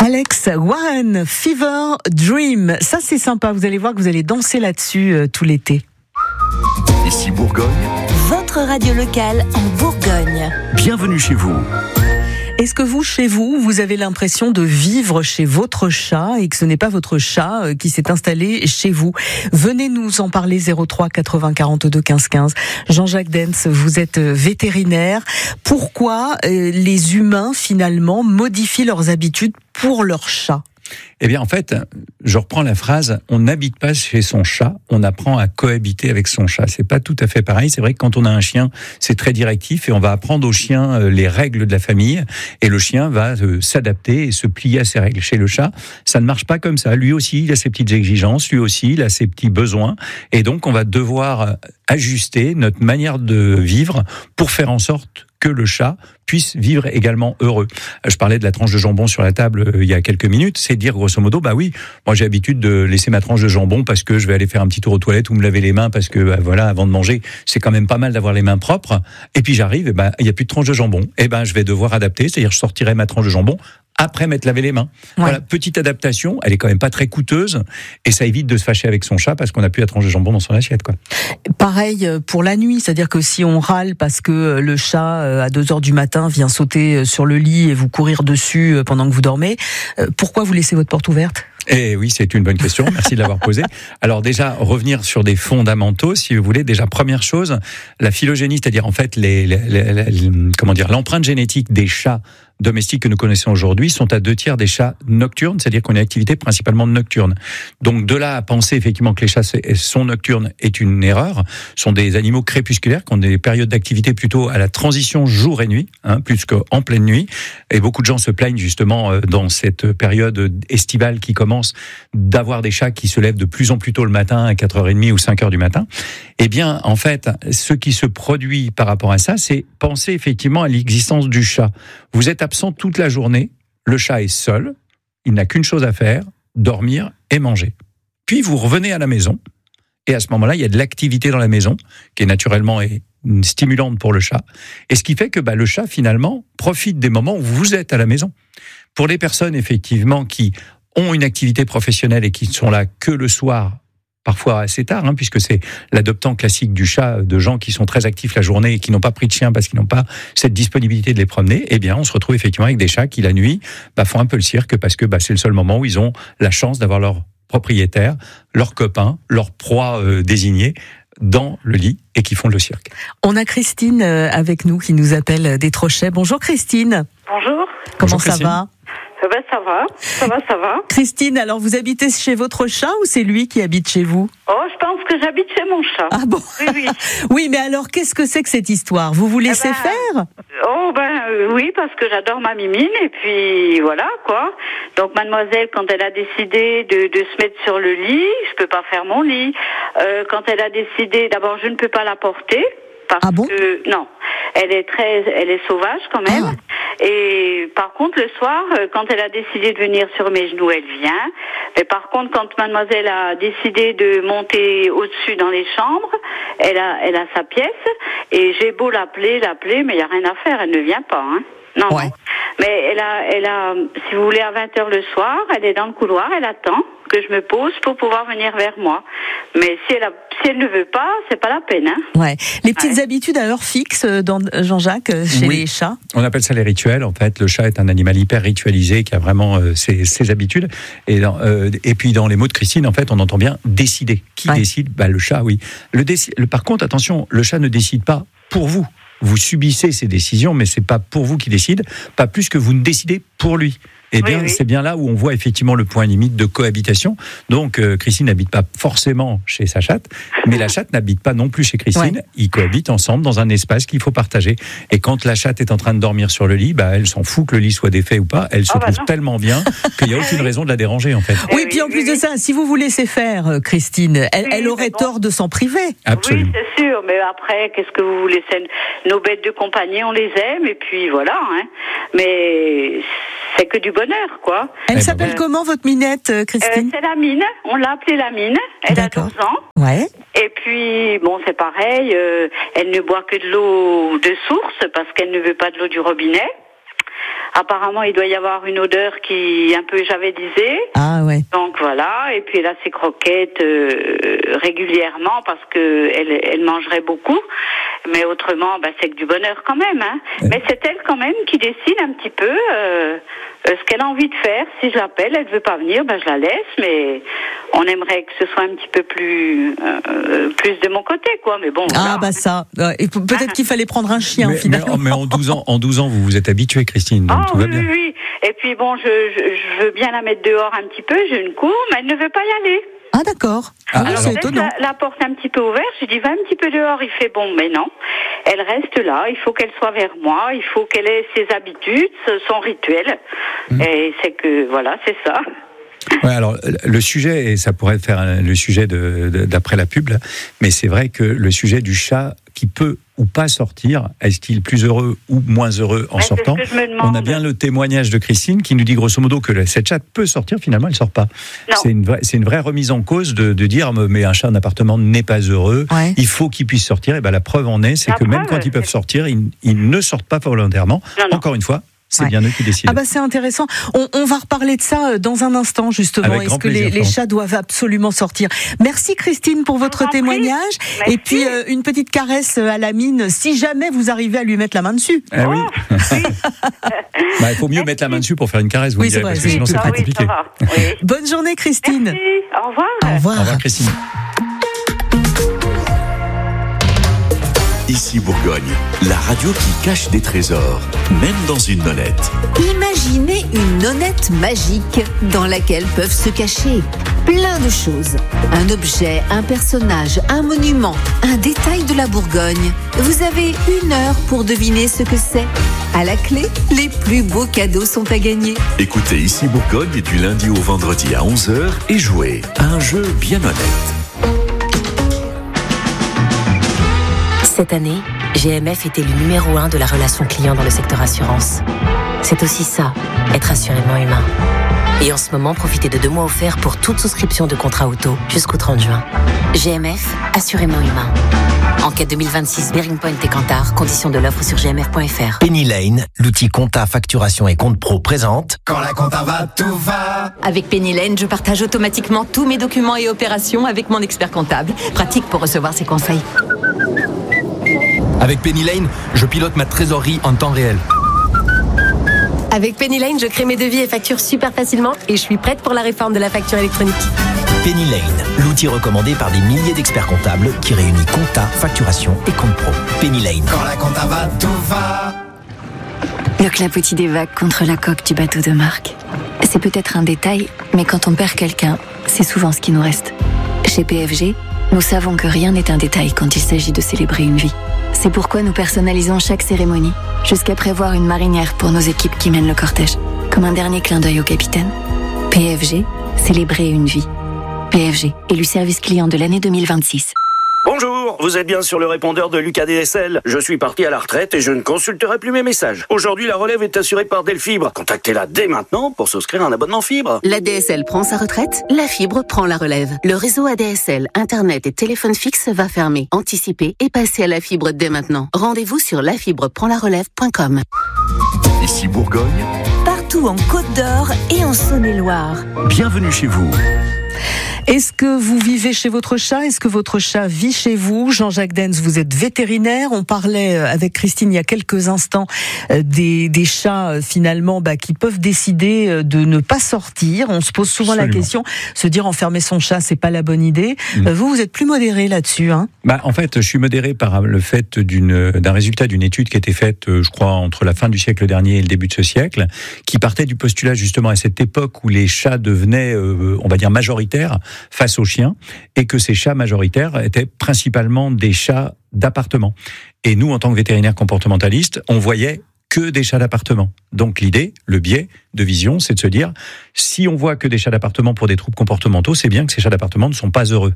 Alex Warren, Fever Dream. Ça, c'est sympa. Vous allez voir que vous allez danser là-dessus tout l'été. Ici Bourgogne. Votre radio locale en Bourgogne. Bienvenue chez vous. Est-ce que vous, chez vous, vous avez l'impression de vivre chez votre chat et que ce n'est pas votre chat qui s'est installé chez vous? Venez nous en parler, 03 80 42 15 15. Jean-Jacques Dens, vous êtes vétérinaire. Pourquoi les humains, finalement, modifient leurs habitudes pour leurs chats? Eh bien, en fait, je reprends la phrase, on n'habite pas chez son chat, on apprend à cohabiter avec son chat. C'est pas tout à fait pareil. C'est vrai que quand on a un chien, c'est très directif et on va apprendre au chien les règles de la famille et le chien va s'adapter et se plier à ces règles. Chez le chat, ça ne marche pas comme ça. Lui aussi, il a ses petites exigences, lui aussi, il a ses petits besoins et donc on va devoir ajuster notre manière de vivre pour faire en sorte que le chat puisse vivre également heureux. Je parlais de la tranche de jambon sur la table il y a quelques minutes, c'est dire grosso modo, bah oui, moi j'ai l'habitude de laisser ma tranche de jambon parce que je vais aller faire un petit tour aux toilettes ou me laver les mains parce que voilà, avant de manger, c'est quand même pas mal d'avoir les mains propres. Et puis j'arrive, et il y a plus de tranche de jambon. Et je vais devoir adapter, c'est-à-dire je sortirai ma tranche de jambon après m'être lavé les mains. Ouais. Voilà, petite adaptation, elle est quand même pas très coûteuse et ça évite de se fâcher avec son chat parce qu'on n'a plus la tranche de jambon dans son assiette, quoi. Pareil pour la nuit, c'est-à-dire que si on râle parce que le chat à 2h du matin vient sauter sur le lit et vous courir dessus pendant que vous dormez, pourquoi vous laissez votre porte ouverte ? Eh oui, c'est une bonne question. Merci de l'avoir posée. Alors déjà, revenir sur des fondamentaux, si vous voulez. Déjà, première chose, la phylogénie, c'est-à-dire en fait l'empreinte génétique des chats domestiques que nous connaissons aujourd'hui sont à 2/3 des chats nocturnes, c'est-à-dire qu'on a une activité principalement nocturne. Donc de là à penser effectivement que les chats sont nocturnes est une erreur. Ce sont des animaux crépusculaires qui ont des périodes d'activité plutôt à la transition jour et nuit, plus qu'en pleine nuit. Et beaucoup de gens se plaignent justement dans cette période estivale qui commence d'avoir des chats qui se lèvent de plus en plus tôt le matin à 4h30 ou 5h du matin. Eh bien, en fait, ce qui se produit par rapport à ça, c'est penser effectivement à l'existence du chat. Vous êtes absent toute la journée, le chat est seul, il n'a qu'une chose à faire, dormir et manger. Puis vous revenez à la maison, et à ce moment-là, il y a de l'activité dans la maison, qui est naturellement stimulante pour le chat, et ce qui fait que le chat, finalement, profite des moments où vous êtes à la maison. Pour les personnes, effectivement, qui ont une activité professionnelle et qui ne sont là que le soir, parfois assez tard, puisque c'est l'adoptant classique du chat, de gens qui sont très actifs la journée et qui n'ont pas pris de chien parce qu'ils n'ont pas cette disponibilité de les promener, eh bien, on se retrouve effectivement avec des chats qui, la nuit, font un peu le cirque parce que c'est le seul moment où ils ont la chance d'avoir leur propriétaire, leur copain, leur proie désignée dans le lit et qui font le cirque. On a Christine avec nous qui nous appelle des Trochets. Bonjour Christine. Bonjour. Comment ça va ? Ça va. Christine, alors vous habitez chez votre chat ou c'est lui qui habite chez vous ? Oh, je pense que j'habite chez mon chat. Ah bon ? Oui. Oui, mais alors qu'est-ce que c'est que cette histoire ? Vous vous laissez faire ? Oh oui, parce que j'adore ma mimine et puis voilà quoi. Donc mademoiselle, quand elle a décidé de se mettre sur le lit, je peux pas faire mon lit. Quand elle a décidé, d'abord je ne peux pas la porter. Parce que non, elle est sauvage quand même. Et par contre le soir, quand elle a décidé de venir sur mes genoux, elle vient. Mais par contre, quand mademoiselle a décidé de monter au-dessus dans les chambres, elle a sa pièce. Et j'ai beau l'appeler, mais il y a rien à faire, elle ne vient pas. Non. Ouais. Mais elle a, si vous voulez, à 20h le soir, elle est dans le couloir, elle attend que je me pose pour pouvoir venir vers moi. Mais si elle ne veut pas, c'est pas la peine. Ouais. Les petites habitudes à heure fixe, Jean-Jacques, chez les chats. On appelle ça les rituels. En fait, le chat est un animal hyper ritualisé qui a vraiment ses habitudes. Et puis dans les mots de Christine, en fait, on entend bien décider. Qui décide ? Le chat, oui. Par contre, attention, le chat ne décide pas pour vous. Vous subissez ces décisions, mais c'est pas pour vous qui décide, pas plus que vous ne décidez pour lui. Eh bien, c'est bien là où on voit effectivement le point limite de cohabitation. Donc, Christine n'habite pas forcément chez sa chatte, mais la chatte n'habite pas non plus chez Christine. Ouais. Ils cohabitent ensemble dans un espace qu'il faut partager. Et quand la chatte est en train de dormir sur le lit, elle s'en fout que le lit soit défait ou pas. Elle se trouve tellement bien qu'il n'y a aucune raison de la déranger, en fait. Oui, puis en plus de ça, si vous vous laissez faire, Christine, elle aurait tort de s'en priver. Absolument. Oui, c'est sûr. Mais après, qu'est-ce que vous voulez ? Nos bêtes de compagnie, on les aime, et puis voilà. Mais c'est que du bonheur, quoi. Elle s'appelle comment, votre minette, Christine ? C'est la mine. On l'a appelée la mine. Elle a 12 ans. Ouais. Et puis, c'est pareil. Elle ne boit que de l'eau de source parce qu'elle ne veut pas de l'eau du robinet. apparemment il doit y avoir une odeur qui un peu javélisée. Ah ouais. Donc voilà, et puis elle a ses croquettes régulièrement parce que elle mangerait beaucoup. Mais autrement, c'est que du bonheur quand même. Hein. Ouais. Mais c'est elle quand même qui décide un petit peu ce qu'elle a envie de faire. Si je l'appelle, elle veut pas venir, je la laisse. Mais on aimerait que ce soit un petit peu plus de mon côté, quoi. Mais bon. Ah voilà. ça. Et peut-être qu'il fallait prendre un chien finalement. Mais en 12 ans, vous vous êtes habituée, Christine, donc tout va bien. Oui. Et puis bon, je veux bien la mettre dehors un petit peu. J'ai une cour, mais elle ne veut pas y aller. Ah d'accord. Alors c'est je laisse étonnant. la porte un petit peu ouverte, je dis va un petit peu dehors, il fait bon, mais non, elle reste là, il faut qu'elle soit vers moi, il faut qu'elle ait ses habitudes, son rituel, et c'est que, voilà, c'est ça. Ouais, alors le sujet, et ça pourrait faire le sujet d'après la pub, là, mais c'est vrai que le sujet du chat qui peut ou pas sortir, est-il plus heureux ou moins heureux en sortant? C'est ce que je me demande. On a bien le témoignage de Christine qui nous dit grosso modo que cette chatte peut sortir, finalement elle sort pas. C'est une vraie remise en cause de dire mais un chat en appartement n'est pas heureux, il faut qu'il puisse sortir, et la preuve en est, c'est que même quand ils peuvent sortir, ils ne sortent pas volontairement. Non. Encore une fois, c'est bien eux qui décident. C'est intéressant. On va reparler de ça dans un instant, justement. Avec Est-ce que plaisir, les chats doivent absolument sortir? Merci Christine pour votre témoignage. Merci. Et puis une petite caresse à la mine, si jamais vous arrivez à lui mettre la main dessus. Ah oui. Il faut mieux mettre la main dessus pour faire une caresse, vous me direz, parce que sinon c'est très compliqué. Bonne journée Christine. Merci. Au revoir. Au revoir. Au revoir Christine. Ici Bourgogne, la radio qui cache des trésors, même dans une nonnette. Imaginez une nonnette magique dans laquelle peuvent se cacher plein de choses. Un objet, un personnage, un monument, un détail de la Bourgogne. Vous avez 1 heure pour deviner ce que c'est. À la clé, les plus beaux cadeaux sont à gagner. Écoutez Ici Bourgogne du lundi au vendredi à 11h et jouez à un jeu bien honnête. Cette année, GMF est élu numéro 1 de la relation client dans le secteur assurance. C'est aussi ça, être assurément humain. Et en ce moment, profitez de 2 mois offerts pour toute souscription de contrat auto jusqu'au 30 juin. GMF, assurément humain. Enquête 2026, Bearing Point et Kantar, conditions de l'offre sur gmf.fr. Penny Lane, l'outil compta, facturation et compte pro présente. Quand la compta va, tout va. Avec Penny Lane, je partage automatiquement tous mes documents et opérations avec mon expert comptable. Pratique pour recevoir ses conseils. Avec Penny Lane, je pilote ma trésorerie en temps réel. Avec Penny Lane, je crée mes devis et factures super facilement et je suis prête pour la réforme de la facture électronique. Penny Lane, l'outil recommandé par des milliers d'experts comptables qui réunit compta, facturation et compte pro. Penny Lane. Quand la compta va, tout va. Le clapotis des vagues contre la coque du bateau de Marc. C'est peut-être un détail, mais quand on perd quelqu'un, c'est souvent ce qui nous reste. Chez PFG, nous savons que rien n'est un détail quand il s'agit de célébrer une vie. C'est pourquoi nous personnalisons chaque cérémonie, jusqu'à prévoir une marinière pour nos équipes qui mènent le cortège, comme un dernier clin d'œil au capitaine. PFG, célébrer une vie. PFG, élu service client de l'année 2026. Bonjour, vous êtes bien sur le répondeur de Lucas DSL. Je suis parti à la retraite et je ne consulterai plus mes messages. Aujourd'hui, la relève est assurée par Delfibre. Contactez-la dès maintenant pour souscrire un abonnement fibre. La DSL prend sa retraite, la fibre prend la relève. Le réseau ADSL, Internet et téléphone fixe va fermer. Anticipez et passez à la fibre dès maintenant. Rendez-vous sur lafibreprendlarelève.com. Ici Bourgogne, Partout en Côte d'Or et en Saône-et-Loire. bienvenue chez vous. Est-ce que vous vivez chez votre chat? Est-ce que votre chat vit chez vous? Jean-Jacques Dens, vous êtes vétérinaire. On parlait avec Christine il y a quelques instants des chats finalement qui peuvent décider de ne pas sortir. On se pose souvent la question, se dire enfermer son chat, c'est pas la bonne idée. Vous êtes plus modéré là-dessus, hein? En fait, je suis modéré par le fait d'un résultat d'une étude qui a été faite, je crois, entre la fin du siècle dernier et le début de ce siècle, qui partait du postulat justement à cette époque où les chats devenaient, on va dire, majoritaires face aux chiens, et que ces chats majoritaires étaient principalement des chats d'appartement. Et nous, en tant que vétérinaires comportementalistes, on voyait que des chats d'appartement. Donc l'idée, le biais de vision, c'est de se dire, si on voit que des chats d'appartement pour des troubles comportementaux, c'est bien que ces chats d'appartement ne sont pas heureux.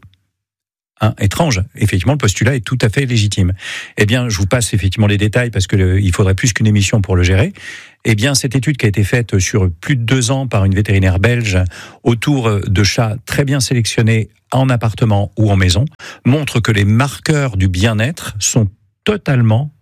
Étrange. Effectivement, le postulat est tout à fait légitime. Eh bien, je vous passe effectivement les détails parce que il faudrait plus qu'une émission pour le gérer. Eh bien, cette étude qui a été faite sur plus de 2 ans par une vétérinaire belge autour de chats très bien sélectionnés en appartement ou en maison montre que les marqueurs du bien-être sont totalement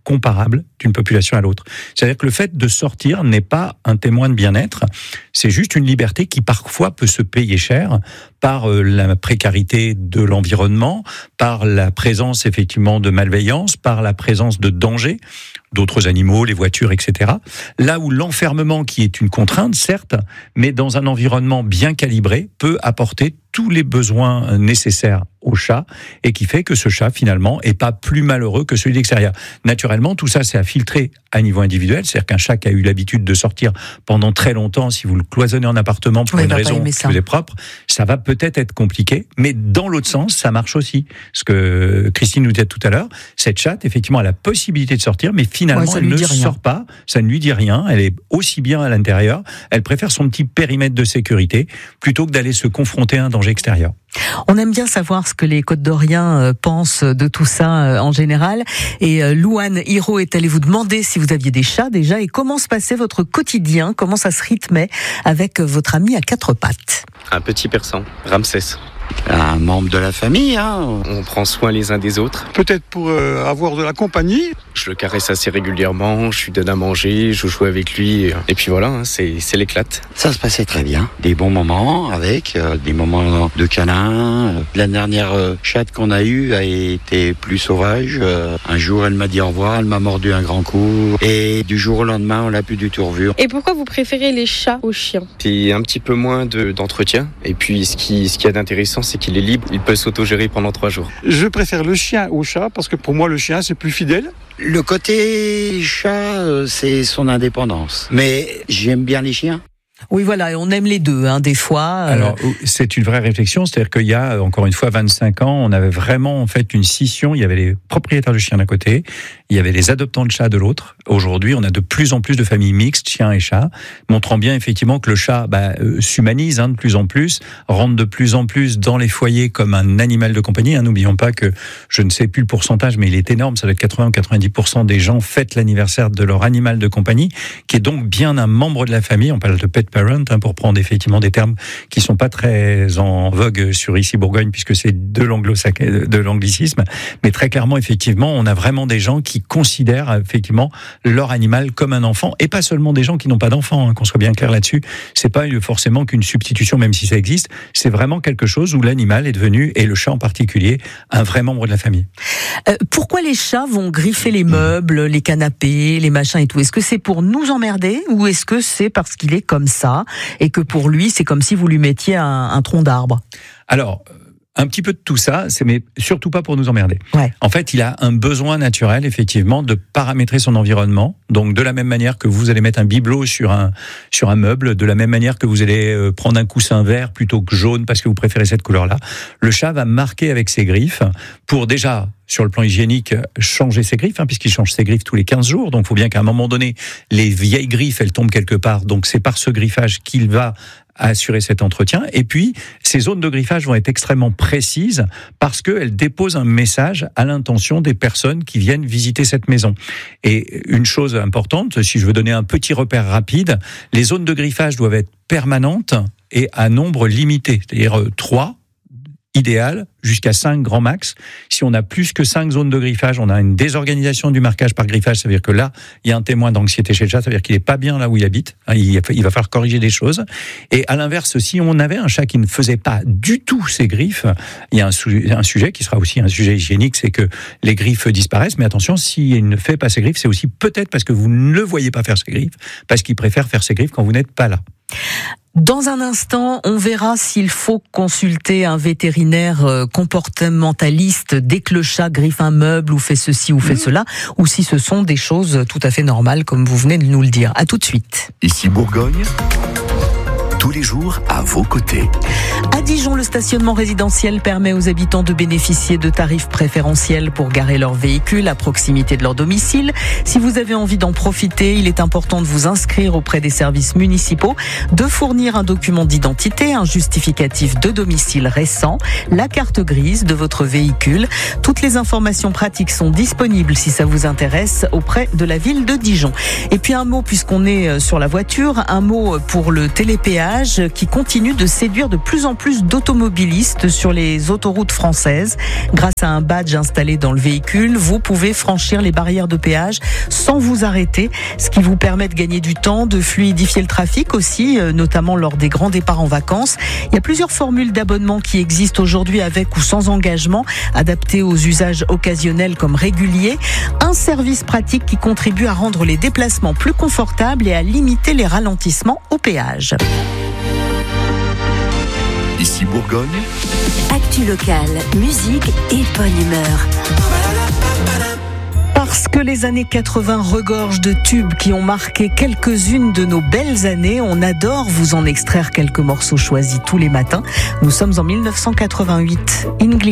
comparable d'une population à l'autre. C'est-à-dire que le fait de sortir n'est pas un témoin de bien-être, c'est juste une liberté qui parfois peut se payer cher par la précarité de l'environnement, par la présence effectivement de malveillance, par la présence de dangers, d'autres animaux, les voitures, etc. Là où l'enfermement, qui est une contrainte, certes, mais dans un environnement bien calibré, peut apporter tous les besoins nécessaires au chat et qui fait que ce chat, finalement, est pas plus malheureux que celui d'extérieur. Naturellement, tout ça, c'est à filtrer à niveau individuel. C'est-à-dire qu'un chat qui a eu l'habitude de sortir pendant très longtemps, si vous le cloisonnez en appartement pour une raison qui vous est propre, ça va peut-être être compliqué, mais dans l'autre sens, ça marche aussi. Ce que Christine nous disait tout à l'heure, cette chatte, effectivement, a la possibilité de sortir, mais finalement, elle ne sort pas, ça ne lui dit rien, elle est aussi bien à l'intérieur, elle préfère son petit périmètre de sécurité, plutôt que d'aller se confronter à un danger extérieur. On aime bien savoir ce que les Côte-d'Oriens pensent de tout ça en général. Et Louane Hiro est allée vous demander si vous aviez des chats déjà et comment se passait votre quotidien, comment ça se rythmait avec votre ami à quatre pattes. Un petit persan, Ramsès. Un membre de la famille, hein. On prend soin les uns des autres. Peut-être pour avoir de la compagnie. Je le caresse assez régulièrement, je lui donne à manger, je joue avec lui. Et puis voilà, hein, c'est l'éclate. Ça se passait très bien. Des bons moments avec, des moments de câlins. La dernière chatte qu'on a eue a été plus sauvage. Un jour, elle m'a dit au revoir, elle m'a mordu un grand coup. Et du jour au lendemain, on l'a plus du tout revu. Et pourquoi vous préférez les chats aux chiens ? Puis un petit peu moins d'entretien. Et puis ce qu'il y a d'intéressant, c'est qu'il est libre, il peut s'autogérer pendant 3 jours. Je préfère le chien au chat parce que pour moi le chien c'est plus fidèle. Le côté chat, c'est son indépendance. Mais j'aime bien les chiens. Oui, voilà, et on aime les deux, hein, des fois. Alors, c'est une vraie réflexion, c'est-à-dire qu'il y a, encore une fois, 25 ans, on avait vraiment, en fait, une scission. Il y avait les propriétaires de chiens d'un côté, il y avait les adoptants de chats de l'autre. Aujourd'hui, on a de plus en plus de familles mixtes, chiens et chats, montrant bien, effectivement, que le chat s'humanise de plus en plus, rentre de plus en plus dans les foyers comme un animal de compagnie. Hein, n'oublions pas que, je ne sais plus le pourcentage, mais il est énorme, ça doit être 80 ou 90% des gens fêtent l'anniversaire de leur animal de compagnie, qui est donc bien un membre de la famille. On parle de pet parent, hein, pour prendre effectivement des termes qui sont pas très en vogue sur ici Bourgogne, puisque c'est de l'anglicisme, mais très clairement, effectivement, on a vraiment des gens qui considèrent effectivement leur animal comme un enfant, et pas seulement des gens qui n'ont pas d'enfants, hein, qu'on soit bien clair là-dessus. C'est pas forcément qu'une substitution, même si ça existe, c'est vraiment quelque chose où l'animal est devenu, et le chat en particulier, un vrai membre de la famille. Pourquoi les chats vont griffer les meubles, les canapés, les machins et tout ? Est-ce que c'est pour nous emmerder, ou est-ce que c'est parce qu'il est comme ça et que pour lui, c'est comme si vous lui mettiez un tronc d'arbre? Alors, un petit peu de tout ça, mais surtout pas pour nous emmerder. Ouais. En fait, il a un besoin naturel, effectivement, de paramétrer son environnement. Donc, de la même manière que vous allez mettre un bibelot sur un meuble, de la même manière que vous allez prendre un coussin vert plutôt que jaune parce que vous préférez cette couleur-là, le chat va marquer avec ses griffes pour déjà, sur le plan hygiénique, changer ses griffes, puisqu'il change ses griffes tous les 15 jours. Donc, il faut bien qu'à un moment donné, les vieilles griffes, elles tombent quelque part. Donc, c'est par ce griffage qu'il va assurer cet entretien. Et puis, ces zones de griffage vont être extrêmement précises parce qu'elles déposent un message à l'intention des personnes qui viennent visiter cette maison. Et une chose importante, si je veux donner un petit repère rapide, les zones de griffage doivent être permanentes et à nombre limité, c'est-à-dire 3, idéal, jusqu'à 5 grand max. Si on a plus que 5 zones de griffage, on a une désorganisation du marquage par griffage, ça veut dire que là, il y a un témoin d'anxiété chez le chat, ça veut dire qu'il n'est pas bien là où il habite, il va falloir corriger des choses. Et à l'inverse, si on avait un chat qui ne faisait pas du tout ses griffes, il y a un sujet qui sera aussi un sujet hygiénique, c'est que les griffes disparaissent, mais attention, s'il ne fait pas ses griffes, c'est aussi peut-être parce que vous ne le voyez pas faire ses griffes, parce qu'il préfère faire ses griffes quand vous n'êtes pas là. Dans un instant, on verra s'il faut consulter un vétérinaire comportementaliste dès que le chat griffe un meuble ou fait ceci ou fait cela, ou si ce sont des choses tout à fait normales comme vous venez de nous le dire. À tout de suite. Ici Bourgogne, tous les jours à vos côtés. À Dijon, le stationnement résidentiel permet aux habitants de bénéficier de tarifs préférentiels pour garer leurs véhicules à proximité de leur domicile. Si vous avez envie d'en profiter, il est important de vous inscrire auprès des services municipaux, de fournir un document d'identité, un justificatif de domicile récent, la carte grise de votre véhicule. Toutes les informations pratiques sont disponibles si ça vous intéresse auprès de la ville de Dijon. Et puis un mot, puisqu'on est sur la voiture, un mot pour le télépéage. péage qui continue de séduire de plus en plus d'automobilistes sur les autoroutes françaises. Grâce à un badge installé dans le véhicule, vous pouvez franchir les barrières de péage sans vous arrêter, ce qui vous permet de gagner du temps, de fluidifier le trafic aussi, notamment lors des grands départs en vacances. Il y a plusieurs formules d'abonnement qui existent aujourd'hui avec ou sans engagement, adaptées aux usages occasionnels comme réguliers. Un service pratique qui contribue à rendre les déplacements plus confortables et à limiter les ralentissements au péage. Ici Bourgogne. Actu locale, musique et bonne humeur. Parce que les années 80 regorgent de tubes qui ont marqué quelques-unes de nos belles années, on adore vous en extraire quelques morceaux choisis tous les matins. Nous sommes en 1988. English